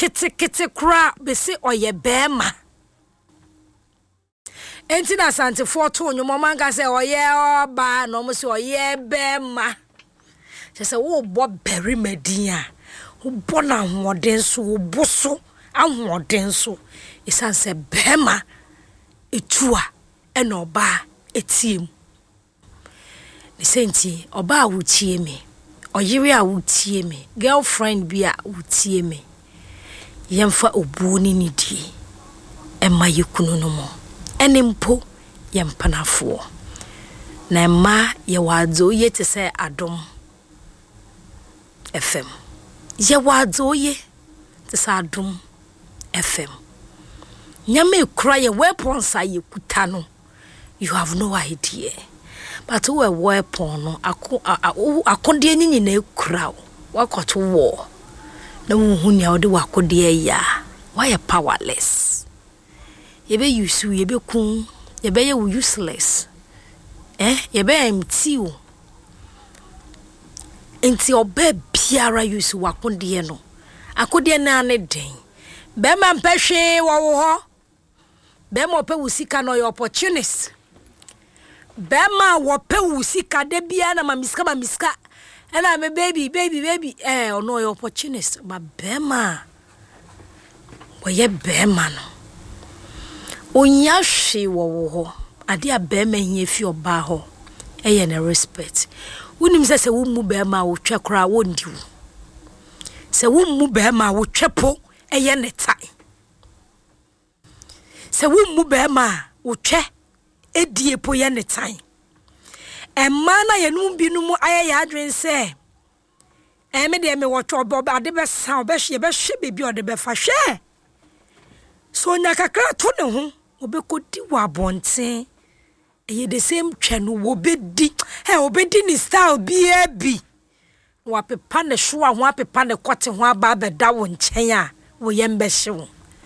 kete kra be se oye bema enti na sante foto nyomo manga se oye oba no mo se oye bema se wo bo beri madin wo bo na hoden so wo bo so ahoden so isanse bema etua ena oba etiem ni senti oba wutie me oyire a wutie me girlfriend bi a wutie me yemfa obuo ni nidie ema yekunu no mo enimpo yempanafo na ema ye wadzo ye te se adom FM ye wadzo ye te se adom FM nyame kura ye weapons a ye kuta no you have no idea but we weapon no akonde nyinyi na ekura wakoto wo na hu nya ode wakode ya why powerless yebe use yebe kun yebe ye useless yebe empty o enti oba biara use wakonde no akode na ne den be ma mpehwe wo ho be ma opa wusika no your opportunist be ma wo pa wusika de bia na ma miska ena me baby no your opportunist ma be ma wo ye be ma no onya hwe wo ho ade a be ma hia fi oba ho eye na respect wonim se wo mu be ma wo twekra wo ndiwu se wo mu be ma wo twepo eye ne tai se wo mu be ma wo twe edie po ye ne tai emma na ye num bi no mu aye ya adwen se me de me wo twa oba ade be san obehwe be hwe bebi ode be fa hwe so nya kakra to ne ho obekodi wa bonten eye the same twa no wo bedi obedi ni style bi wa pepa ne hwo a ho apepa ne kote ho aba beda wo nchen a wo yembe hyew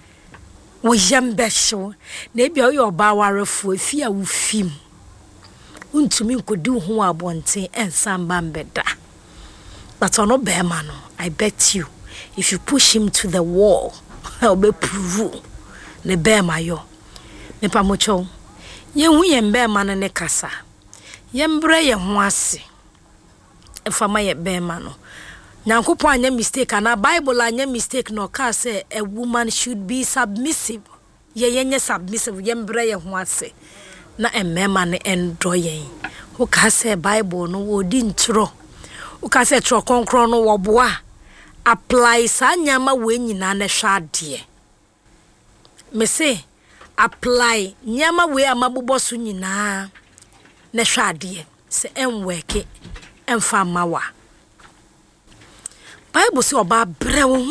na ebia yo ba warefo afi a wo fim untumi nkodi ho abonten ensamba mbeda but ono be ma no I bet you if you push him to the wall he'll be prove ne be ma yo me pamocho ye hu ye be ma no ne kasa ye mbre ye ho ase efama ye be ma no nyankopon anya mistake na Bible anya mistake no ka say a woman should be submissive ye yenye submissive ye mbre ye ho ase na emema ne endo yen wo ka say Bible no wo di ntro wo ka say tro konkron no wo boa apply sa nyama we nyina na hwa ade me say apply nyama we amabobo so nyina na hwa ade se enweke emfa mawa Bible say oba brewo